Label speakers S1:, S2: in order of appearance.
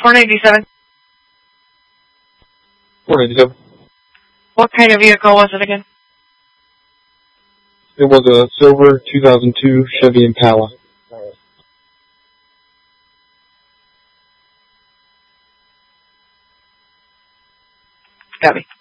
S1: 497.
S2: 497.
S1: What kind of vehicle was it again?
S2: It was a silver 2002 Chevy Impala.
S1: Copy.